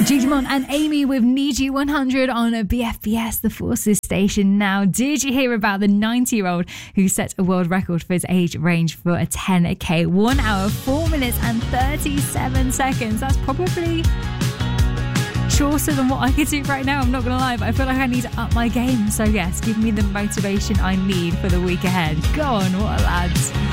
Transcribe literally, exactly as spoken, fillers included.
Digimon and Amy with Need You one hundred on B F B S, the Forces station. Now, did you hear about the ninety-year-old who set a world record for his age range for a ten K? One hour, four minutes and thirty-seven seconds. That's probably shorter than what I could do right now, I'm not going to lie, but I feel like I need to up my game. So yes, give me the motivation I need for the week ahead. Go on, what a lads.